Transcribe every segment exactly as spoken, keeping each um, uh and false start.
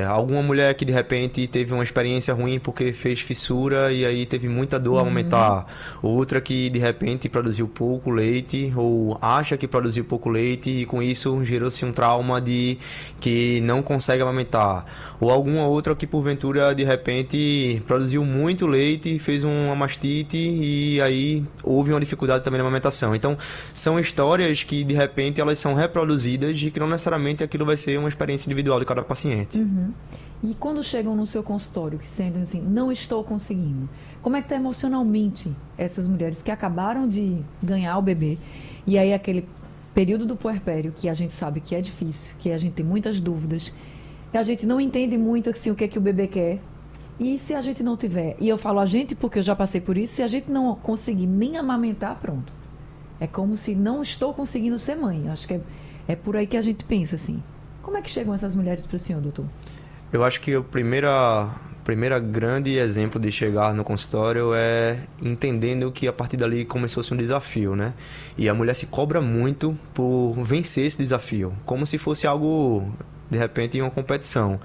É, alguma mulher que de repente teve uma experiência ruim porque fez fissura e aí teve muita dor ao amamentar. Outra que de repente produziu pouco leite ou acha que produziu pouco leite e com isso gerou-se um trauma de que não consegue amamentar. Ou alguma outra que porventura de repente produziu muito leite, fez uma mastite e aí houve uma dificuldade também na amamentação. Então são histórias que de repente elas são reproduzidas e que não necessariamente aquilo vai ser uma experiência individual de cada paciente. Uhum. E quando chegam no seu consultório, que sendo assim, não estou conseguindo, como é que está emocionalmente essas mulheres que acabaram de ganhar o bebê e aí aquele período do puerpério que a gente sabe que é difícil, que a gente tem muitas dúvidas, e a gente não entende muito assim, o que é que o bebê quer, e se a gente não tiver, e eu falo a gente porque eu já passei por isso, se a gente não conseguir nem amamentar, pronto. É como se não estou conseguindo ser mãe. Acho que é, é por aí que a gente pensa assim. Como é que chegam essas mulheres para o senhor, doutor? Eu acho que o primeira, primeira grande exemplo de chegar no consultório é entendendo que a partir dali começou-se um desafio, né? E a mulher se cobra muito por vencer esse desafio, como se fosse algo, de repente, uma competição.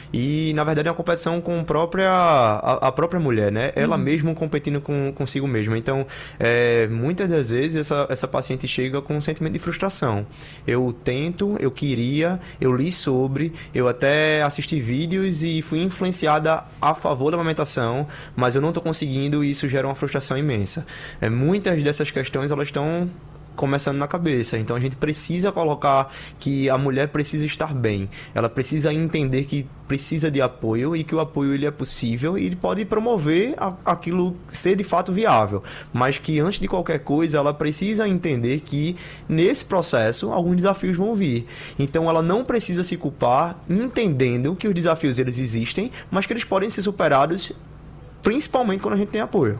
E, na verdade, é uma competição com a própria, a, a própria mulher, né? Ela uhum. mesma competindo com, consigo mesma. Então, é, muitas das vezes, essa, essa paciente chega com um sentimento de frustração. Eu tento, eu queria, eu li sobre, eu até assisti vídeos e fui influenciada a favor da amamentação, mas eu não estou conseguindo e isso gera uma frustração imensa. É, muitas dessas questões, elas estão começando na cabeça, então a gente precisa colocar que a mulher precisa estar bem, ela precisa entender que precisa de apoio e que o apoio ele é possível e ele pode promover a, aquilo ser de fato viável, mas que antes de qualquer coisa ela precisa entender que nesse processo alguns desafios vão vir, então ela não precisa se culpar entendendo que os desafios eles existem, mas que eles podem ser superados principalmente quando a gente tem apoio.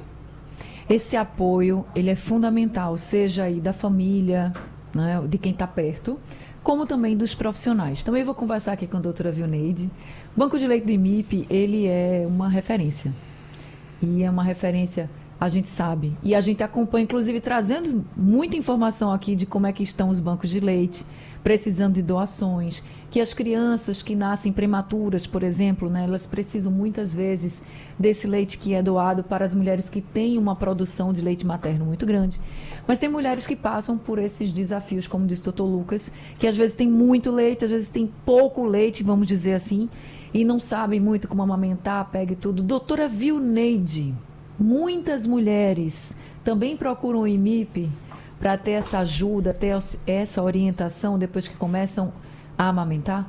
Esse apoio, ele é fundamental, seja aí da família, né, de quem está perto, como também dos profissionais. Também vou conversar aqui com a doutora Vilneide. O Banco de Leite do I M I P, ele é uma referência. E é uma referência, a gente sabe. E a gente acompanha, inclusive, trazendo muita informação aqui de como é que estão os bancos de leite, precisando de doações, que as crianças que nascem prematuras, por exemplo, né, elas precisam muitas vezes desse leite que é doado para as mulheres que têm uma produção de leite materno muito grande. Mas tem mulheres que passam por esses desafios, como disse o doutor Lucas, que às vezes tem muito leite, às vezes tem pouco leite, vamos dizer assim, e não sabem muito como amamentar, pega e tudo. Doutora Vilneide, muitas mulheres também procuram o I M I P para ter essa ajuda, ter essa orientação depois que começam a amamentar?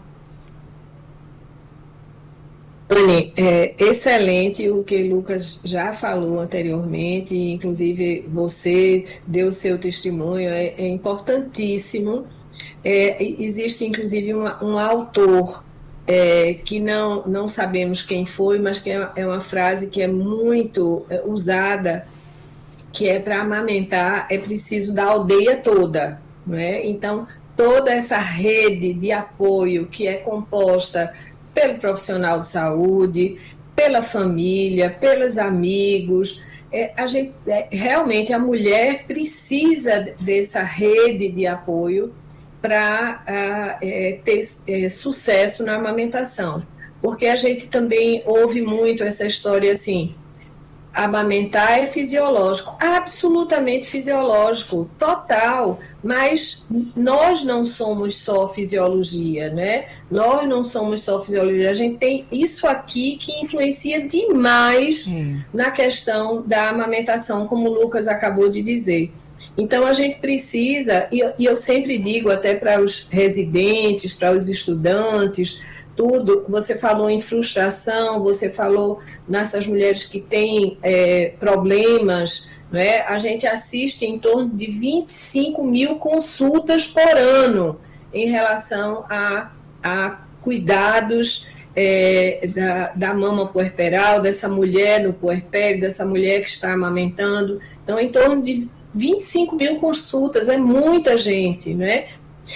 Anny, é excelente o que o Lucas já falou anteriormente, inclusive você deu o seu testemunho, é, é importantíssimo. É, existe inclusive um, um autor é, que não, não sabemos quem foi, mas que é, é uma frase que é muito é, usada, que é para amamentar é preciso da aldeia toda, não é? Então, toda essa rede de apoio que é composta pelo profissional de saúde, pela família, pelos amigos, é, a gente, é, realmente a mulher precisa dessa rede de apoio para é, ter é, sucesso na amamentação, porque a gente também ouve muito essa história assim, amamentar é fisiológico, absolutamente fisiológico, total, mas nós não somos só fisiologia, né? Nós não somos só fisiologia, a gente tem isso aqui que influencia demais hum. na questão da amamentação, como o Lucas acabou de dizer. Então, a gente precisa, e eu, e eu sempre digo até para os residentes, para os estudantes, tudo, você falou em frustração, você falou nessas mulheres que têm é, problemas, né? A gente assiste em torno de vinte e cinco mil consultas por ano em relação a, a cuidados é, da, da mama puerperal, dessa mulher no puerpério, dessa mulher que está amamentando. Então, em torno de vinte e cinco mil consultas, é muita gente, né?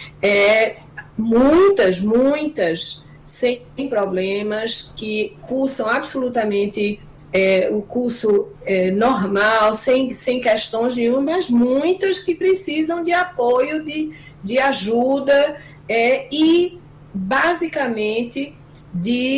É, muitas, muitas... sem problemas, que cursam absolutamente é, o curso é, normal, sem, sem questões nenhuma, mas muitas que precisam de apoio, de, de ajuda é, e, basicamente, de